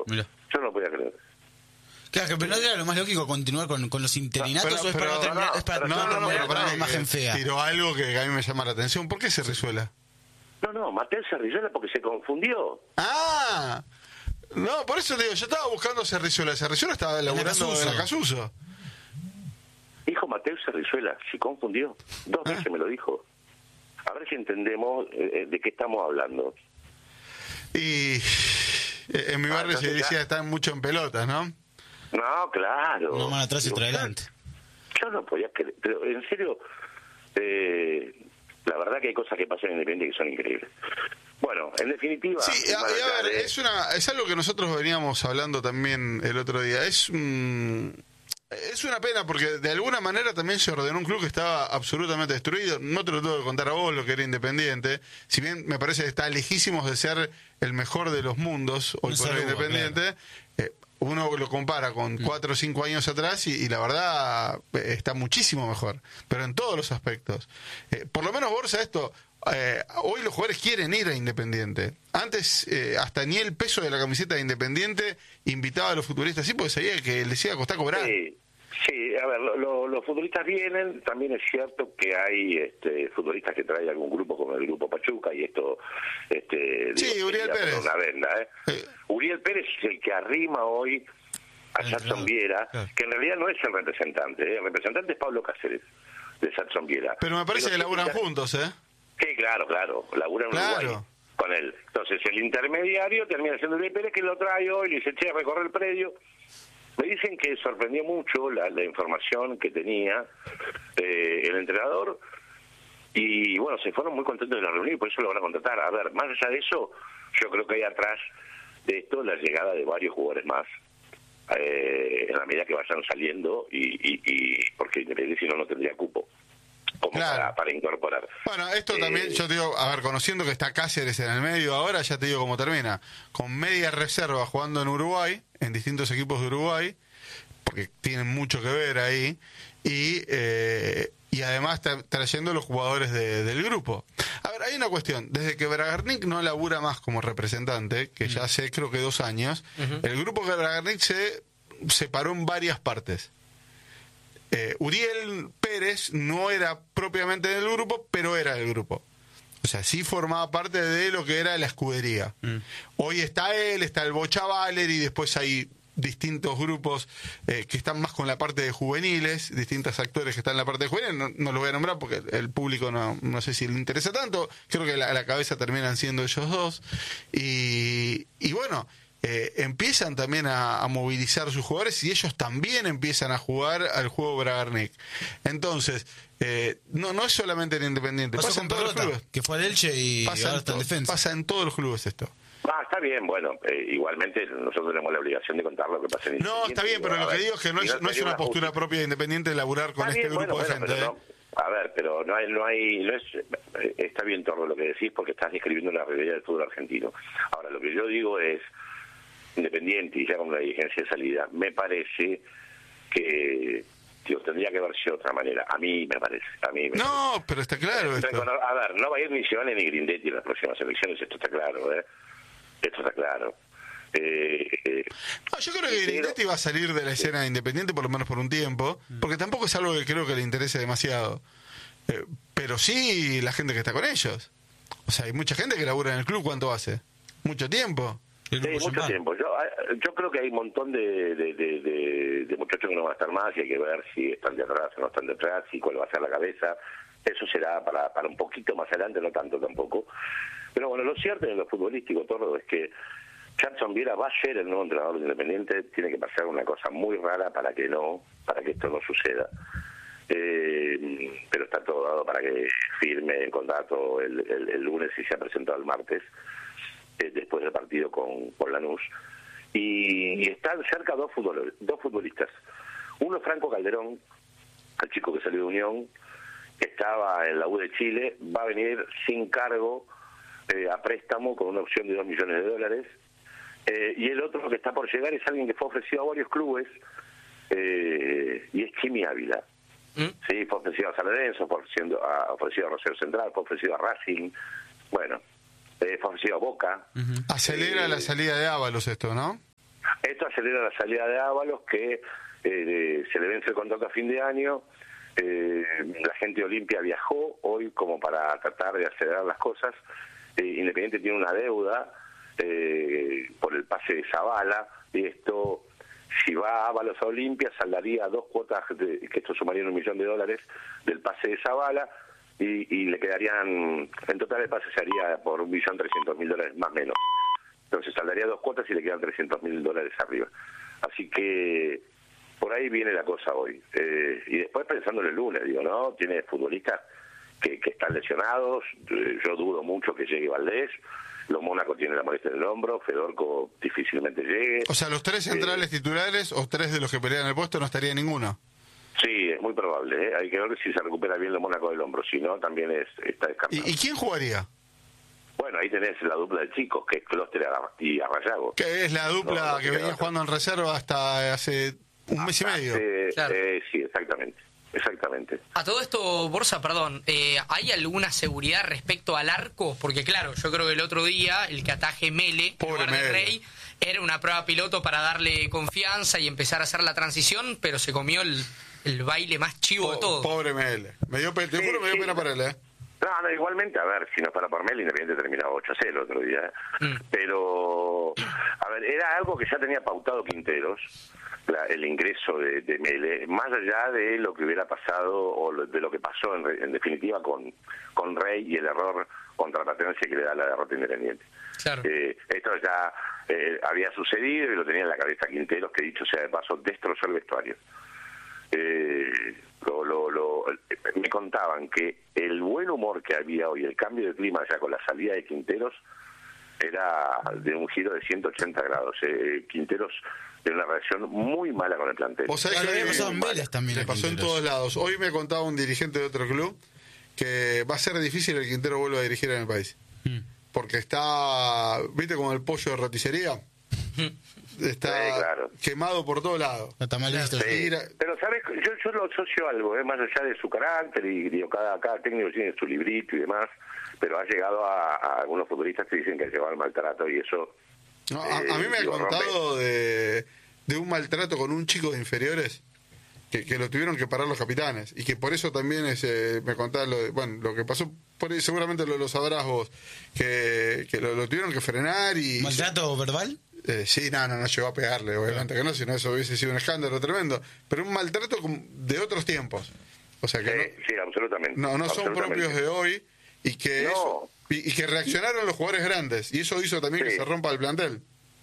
Mirá. Yo no podía creer. Claro, pero no era lo más lógico continuar con los interinatos, o es para no terminar, es para no terminar con una imagen fea. Tiró algo que a mí me llama la atención. ¿Por qué se Rizuela? No, Mateo Cerrizuela porque se confundió. ¡Ah! No, por eso te digo, yo estaba buscando a Cerrizuela. Cerrizuela estaba laburando en la Casuso. Dijo Mateo Cerrizuela, se confundió. 2 veces me lo dijo. A ver si entendemos de qué estamos hablando. Y en mi barrio se decía están mucho en pelotas, ¿no? No, claro. Una mano atrás y otra adelante. Yo no podía creer, pero en serio, la verdad que hay cosas que pasan en Independiente que son increíbles. Bueno, en definitiva... Sí, a ver, es algo que nosotros veníamos hablando también el otro día. Es una pena porque de alguna manera también se ordenó un club que estaba absolutamente destruido. No te lo tengo que contar a vos lo que era Independiente. Si bien me parece que está lejísimos de ser el mejor de los mundos hoy por hoy Independiente, claro. Uno lo compara con 4 o 5 años atrás y la verdad está muchísimo mejor, pero en todos los aspectos. Por lo menos, Borja, esto... hoy los jugadores quieren ir a Independiente. Antes, hasta ni el peso de la camiseta de Independiente invitaba a los futbolistas, sí, porque sabía que les iba a costar cobrar. Sí, a ver, los futbolistas vienen. También es cierto que hay futbolistas que trae algún grupo, como el grupo Pachuca, y esto... sí, Uriel Pérez. Una venda, Uriel Pérez es el que arrima hoy a Jackson Viera, que en realidad no es el representante. El representante es Pablo Cáceres, de Jackson Viera. Pero me parece que laburan juntos, ¿eh? Sí, claro, laburan en Uruguay con él. Entonces el intermediario termina siendo Uriel Pérez, que lo trae hoy, le dice, che, recorre el predio. Me dicen que sorprendió mucho la información que tenía el entrenador, y bueno, se fueron muy contentos de la reunión y por eso lo van a contratar. A ver, más allá de eso, yo creo que hay atrás de esto la llegada de varios jugadores más, en la medida que vayan saliendo, y porque Independiente si no tendría cupo como para incorporar. Bueno, esto también, yo te digo, a ver, conociendo que está Cáceres en el medio ahora, ya te digo cómo termina. Con media reserva jugando en Uruguay, en distintos equipos de Uruguay, porque tienen mucho que ver ahí, y además trayendo los jugadores del grupo. A ver, hay una cuestión. Desde que Bragarnik no labura más como representante, que ya hace creo que 2 años, el grupo de Bragarnik se separó en varias partes. Uriel Pérez no era propiamente del grupo, pero era del grupo. O sea, sí formaba parte de lo que era la escudería. Hoy está él, está el Bocha Valer, y después hay distintos grupos que están más con la parte de juveniles, distintos actores que están en la parte de juveniles. No lo voy a nombrar porque el público no sé si le interesa tanto. Creo que a la cabeza terminan siendo ellos dos. Y bueno... empiezan también a movilizar sus jugadores y ellos también empiezan a jugar al juego Bragarnik. Entonces, no es solamente en Independiente, pasa en todos los clubes. Que fue al Elche y ahora está en defensa. Pasa en todos los clubes esto. Está bien, bueno, igualmente nosotros tenemos la obligación de contar lo que pasa en Independiente. No, está bien, pero lo que digo es que no es una postura propia de Independiente de laburar con este grupo de gente. A ver, pero no es, está bien todo lo que decís porque estás describiendo la realidad del fútbol argentino. Ahora, lo que yo digo es, Independiente y ya con la dirigencia de salida, me parece que tendría que haber sido de otra manera. A mí me parece. Pero está claro esto. A ver, no va a ir ni Giovanni ni Grindetti en las próximas elecciones, esto está claro, Esto está claro. Yo creo que Grindetti va a salir de la escena Independiente por lo menos por un tiempo, porque tampoco es algo que creo que le interese demasiado. Pero sí la gente que está con ellos. O sea, hay mucha gente que labura en el club. ¿Cuánto hace? ¿Mucho tiempo? Sí, mucho tiempo. Yo creo que hay un montón de muchachos que no van a estar más y hay que ver si están de atrás o no están detrás y cuál va a ser la cabeza. Eso será para un poquito más adelante, no tanto tampoco. Pero bueno, lo cierto en lo futbolístico, todo es que Jackson Viera va a ser el nuevo entrenador de Independiente. Tiene que pasar una cosa muy rara para que esto no suceda. Pero está todo dado para que firme el contrato el lunes y se ha presentado el martes. Después del partido con Lanús, y están cerca dos futbolistas. Uno es Franco Calderón, el chico que salió de Unión, que estaba en la U de Chile, va a venir sin cargo, a préstamo con una opción de $2 millones, y el otro que está por llegar es alguien que fue ofrecido a varios clubes, y es Chimi Ávila. Sí, fue ofrecido a San Lorenzo, fue ofrecido a Rosario Central, fue ofrecido a Racing, bueno, fue ofrecido a Boca. Acelera la salida de Ábalos esto, ¿no? Esto acelera la salida de Ábalos, que se le vence el contrato a fin de año. La gente de Olimpia viajó hoy como para tratar de acelerar las cosas. Independiente tiene una deuda por el pase de Zavala, y esto, si va Ábalos a Olimpia, saldaría 2 cuotas, que esto sumaría $1 millón del pase de Zavala, y le quedarían, en total el pase se haría por $1.300.000 más o menos. Entonces saldaría 2 cuotas y le quedan $300.000 arriba. Así que por ahí viene la cosa hoy. Y después pensando en el lunes, digo, ¿no? Tiene futbolistas que están lesionados. Yo dudo mucho que llegue Valdés. Los Mónaco tienen la molestia en el hombro. Fedorco difícilmente llegue. O sea, los 3 centrales titulares o 3 de los que pelean el puesto no estaría ninguno. Sí, es muy probable. Hay que ver si se recupera bien los Mónaco del hombro. Si no, también está descartado. ¿Y quién jugaría? Bueno, ahí tenés la dupla de chicos, que es Clóster y Arrayago. Que es la dupla que venía jugando en reserva hasta hace un mes y medio. Claro. Sí, exactamente. A todo esto, Borsa, perdón, ¿hay alguna seguridad respecto al arco? Porque claro, yo creo que el otro día el que ataje Mele, en lugar de Rey, era una prueba piloto para darle confianza y empezar a hacer la transición, pero se comió el baile más chivo de todo. Pobre Mele. Me dio pena para él, No, igualmente, a ver, si no fuera por Mel, Independiente terminaba 8-0 el otro día. Pero, a ver, era algo que ya tenía pautado Quinteros, el ingreso de Mele, más allá de lo que hubiera pasado, o de lo que pasó en definitiva con Rey y el error contra Platense que le da la derrota Independiente. Claro. Esto ya había sucedido y lo tenía en la cabeza Quinteros, que dicho sea de paso, destrozó el vestuario. Me contaban que el buen humor que había hoy, el cambio de clima ya con la salida de Quinteros, era de un giro de 180 grados. Quinteros tiene una reacción muy mala con el plantel. O sea, le pasó en todos lados. Hoy me contaba un dirigente de otro club que va a ser difícil el Quintero vuelva a dirigir en el país. Porque está, ¿viste como el pollo de roticería? Está quemado por todos lados. No está mal visto. Sí. Pero, ¿sabes? Yo lo asocio a algo, más allá de su carácter, y digo, cada técnico tiene su librito y demás, pero ha llegado a algunos futbolistas que dicen que ha llegado al maltrato, y eso... No, a mí me ha contado de un maltrato con un chico de inferiores que lo tuvieron que parar los capitanes, y que por eso también me contaba lo que pasó, por ahí, seguramente lo sabrás vos, que lo tuvieron que frenar y... ¿Maltrato verbal? Sí, no llegó a pegarle, obviamente que no, si no eso hubiese sido un escándalo tremendo, pero un maltrato de otros tiempos, o sea que sí, absolutamente. No son propios de hoy, y que y que reaccionaron los jugadores grandes, y eso hizo también que se rompa el plantel.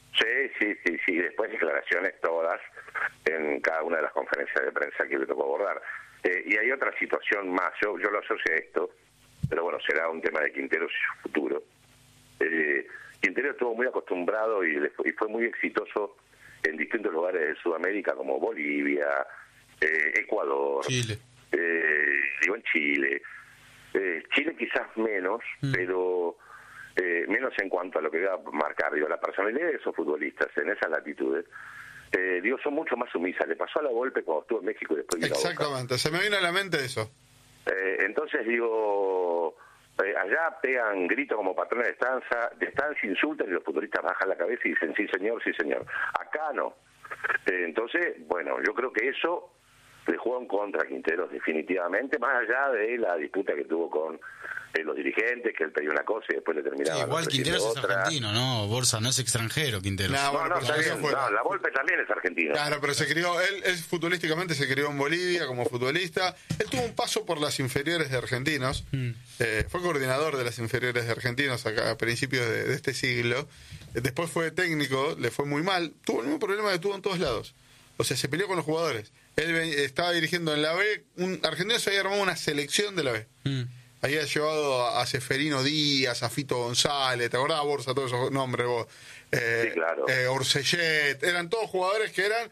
Sí, después declaraciones todas en cada una de las conferencias de prensa que le tocó abordar. Y hay otra situación más, yo lo asocio a esto, pero bueno, será un tema de Quinteros y su futuro. Quintero estuvo muy acostumbrado y fue muy exitoso en distintos lugares de Sudamérica, como Bolivia, Ecuador, Chile. Digo en Chile. Chile quizás menos, pero menos en cuanto a lo que iba a marcar. Digo, la personalidad de esos futbolistas en esas latitudes, son mucho más sumisas. Le pasó a la Volpe cuando estuvo en México y después vino a Boca. Exactamente, se me vino a la mente eso. Entonces digo... allá pegan gritos como patrones de estancia, insultan, y los futbolistas bajan la cabeza y dicen sí señor. Acá no. Entonces, bueno, yo creo que eso le jugó en contra a Quinteros definitivamente, más allá de la disputa que tuvo con los dirigentes, que él pedía una cosa y después le terminaban. Sí, igual Quinteros es argentino, ¿no? Borsa, no es extranjero Quinteros. No, está bien. La Volpe también es argentino. Claro, pero él futbolísticamente se crió en Bolivia como futbolista. Él tuvo un paso por las inferiores de Argentinos. Fue coordinador de las inferiores de Argentinos a principios de este siglo. Después fue técnico, le fue muy mal. Tuvo el mismo problema que tuvo en todos lados. O sea, se peleó con los jugadores. Él estaba dirigiendo en la B. Argentino se había armado una selección de la B. Había llevado a Seferino Díaz, a Fito González, ¿te acordás, Borsa, todos esos nombres vos? Sí, claro. Orsellet, eran todos jugadores que eran...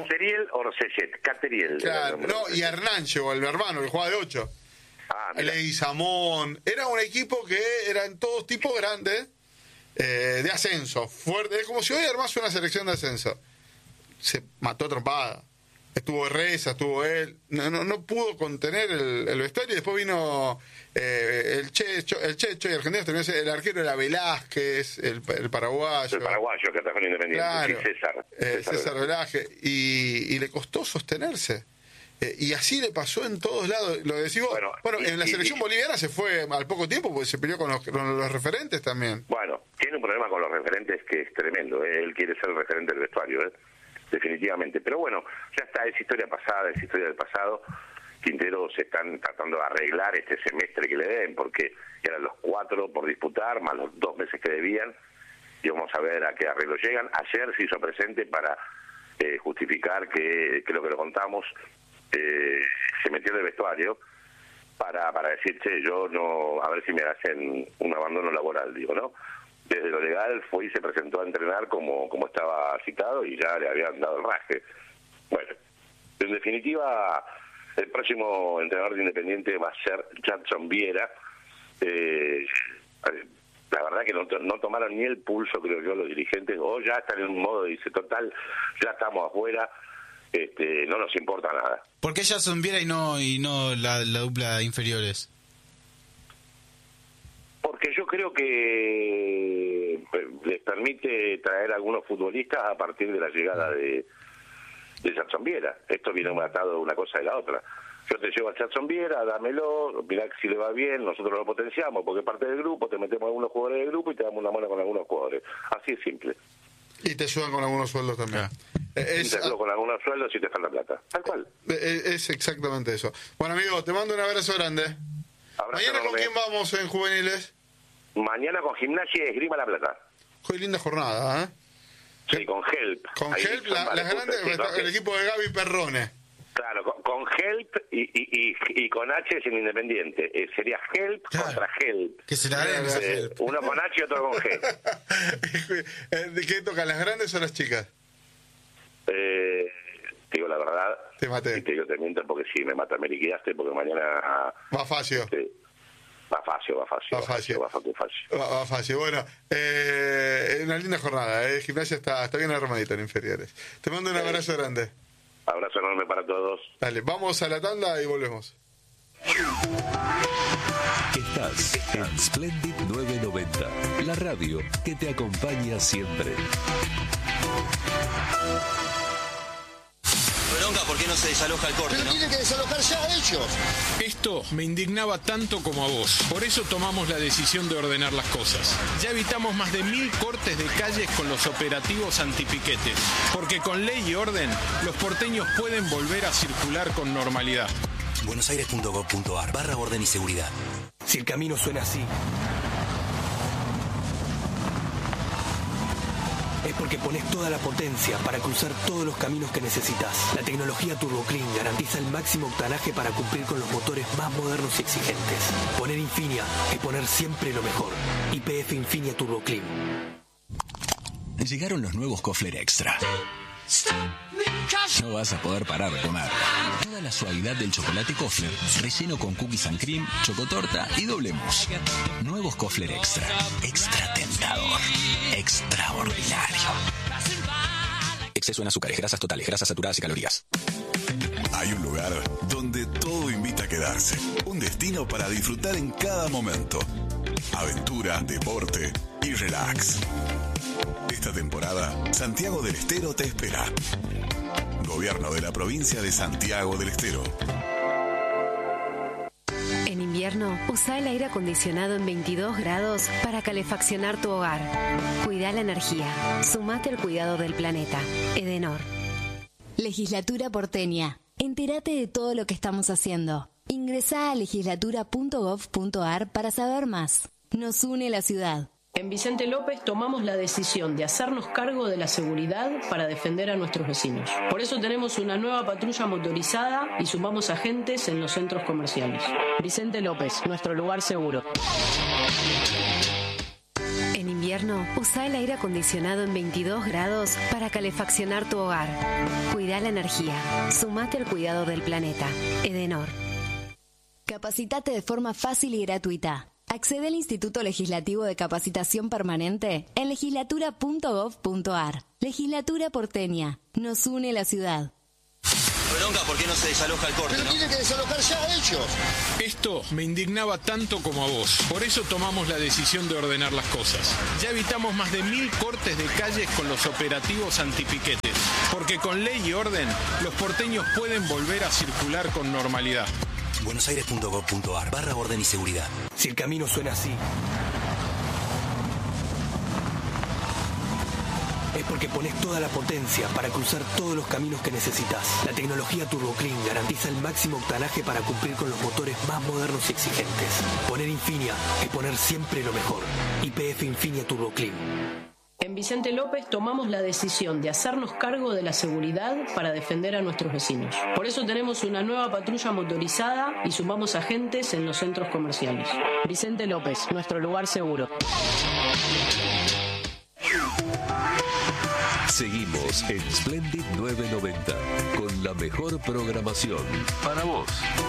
Cateriel. Claro, y Hernán llegó, el hermano, que jugaba de 8. Leguizamón. Era un equipo que eran todos tipos grandes, de ascenso, fuerte. Es como si hoy armase una selección de ascenso. Se mató trompada. estuvo Reza, estuvo él, no pudo contener el vestuario, y después vino el Checho y Argentina, el arquero era Velázquez, el paraguayo. El paraguayo que atajó en Independiente, claro, sí, César Velázquez, y le costó sostenerse. Y así le pasó en todos lados. Lo decís vos. Bueno, en la selección boliviana se fue al poco tiempo porque se peleó con los referentes también. Bueno, tiene un problema con los referentes que es tremendo. Él quiere ser el referente del vestuario, definitivamente. Pero bueno, ya está, es historia pasada, es historia del pasado. Quintero se están tratando de arreglar este semestre que le den, porque eran los 4 por disputar, más los 2 meses que debían, y vamos a ver a qué arreglo llegan. Ayer se hizo presente para justificar que creo que lo contamos, se metió en el vestuario para decir, che, yo no, a ver si me hacen un abandono laboral, digo, ¿no? Desde lo legal fue y se presentó a entrenar como estaba citado y ya le habían dado el raje. Bueno, en definitiva, el próximo entrenador de Independiente va a ser Jackson Viera. La verdad que no tomaron ni el pulso, creo yo, los dirigentes, o ya están en un modo de dice, total, ya estamos afuera, no nos importa nada. ¿Por qué Jackson Viera y no la dupla de inferiores? Porque yo creo que les permite traer a algunos futbolistas a partir de la llegada de Jackson Viera. Esto viene atado de una cosa de la otra. Yo te llevo a Jackson Viera, dámelo, mirá si le va bien, nosotros lo potenciamos porque es parte del grupo, te metemos algunos jugadores del grupo y te damos una mano con algunos jugadores. Así es simple. Y te ayudan con algunos sueldos también. Te ayudan con algunos sueldos si te falta plata. Tal cual. Es exactamente eso. Bueno, amigo, te mando un abrazo grande. ¿Mañana con quién vamos en juveniles? Mañana con Gimnasia y Esgrima La Plata. Qué linda jornada, ¿eh? Sí, con Help. Con Help, las grandes, el equipo de Gaby Perrone. Claro, con Help y con H es en Independiente. Sería Help contra Help. Que se la den Help. Uno con H y otro con G. ¿De qué tocan, las grandes o las chicas? Te digo la verdad. Te maté. Y te digo, te miento porque sí, me liquidaste porque mañana... Va fácil. Va fácil. Bueno, una linda jornada. Gimnasia está bien armadito en inferiores. Te mando un abrazo grande. Abrazo enorme para todos. Dale, vamos a la tanda y volvemos. Estás en Splendid 990, la radio que te acompaña siempre. Bronca, ¿por qué no se desaloja el corte? Pero tiene que desalojar ya ellos. Esto me indignaba tanto como a vos. Por eso tomamos la decisión de ordenar las cosas. Ya evitamos más de 1000 cortes de calles con los operativos antipiquetes. Porque con ley y orden, los porteños pueden volver a circular con normalidad. buenosaires.gov.ar/orden y seguridad. Si el camino suena así, es porque pones toda la potencia para cruzar todos los caminos que necesitas. La tecnología Turbo Clean garantiza el máximo octanaje para cumplir con los motores más modernos y exigentes. Poner Infinia es poner siempre lo mejor. YPF Infinia Turbo Clean. Llegaron los nuevos Kofler Extra. No vas a poder parar de comer. Toda la suavidad del chocolate Kofler, relleno con cookies and cream, chocotorta y doble mousse. Nuevos Kofler Extra. Extra tentador. Extraordinario. Exceso en azúcares, grasas totales, grasas saturadas y calorías. Hay un lugar donde todo invita a quedarse. Un destino para disfrutar en cada momento. Aventura, deporte y relax. Esta temporada, Santiago del Estero te espera. Gobierno de la provincia de Santiago del Estero. En invierno, usa el aire acondicionado en 22 grados para calefaccionar tu hogar. Cuida la energía. Sumate al cuidado del planeta. Edenor. Legislatura porteña. Entérate de todo lo que estamos haciendo. Ingresá a legislatura.gov.ar para saber más. Nos une la ciudad. En Vicente López tomamos la decisión de hacernos cargo de la seguridad para defender a nuestros vecinos. Por eso tenemos una nueva patrulla motorizada y sumamos agentes en los centros comerciales. Vicente López, nuestro lugar seguro. En invierno, usa el aire acondicionado en 22 grados para calefaccionar tu hogar. Cuida la energía. Sumate al cuidado del planeta. Edenor. Capacitate de forma fácil y gratuita. Accede al Instituto Legislativo de Capacitación Permanente en legislatura.gov.ar. Legislatura porteña. Nos une la ciudad. Bronca, ¿por qué no se desaloja el corte? Pero tienen que desalojar ya ellos. Esto me indignaba tanto como a vos. Por eso tomamos la decisión de ordenar las cosas. Ya evitamos más de 1000 cortes de calles con los operativos antipiquetes. Porque con ley y orden, los porteños pueden volver a circular con normalidad. buenosaires.gov.ar/orden y seguridad. Si el camino suena así, es porque pones toda la potencia para cruzar todos los caminos que necesitas. La tecnología TurboClean garantiza el máximo octanaje para cumplir con los motores más modernos y exigentes. Poner Infinia es poner siempre lo mejor. YPF Infinia TurboClean. En Vicente López tomamos la decisión de hacernos cargo de la seguridad para defender a nuestros vecinos. Por eso tenemos una nueva patrulla motorizada y sumamos agentes en los centros comerciales. Vicente López, nuestro lugar seguro. Seguimos en Splendid 990 con la mejor programación para vos.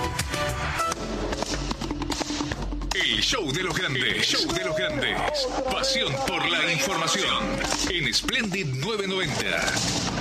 El show de los grandes, Pasión por la información en Splendid 990.